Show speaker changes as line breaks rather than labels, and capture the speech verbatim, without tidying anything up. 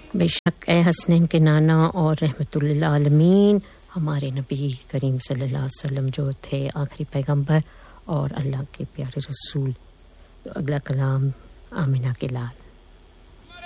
बेशक ए हसनैन के नाना और रहमतुल्लिल आलमीन हमारे नबी करीम सल्लल्लाहु अलैहि वसल्लम जो थे आखिरी पैगंबर और अल्लाह के प्यारे रसूल। तो अगला कलाम आमिना के लाल।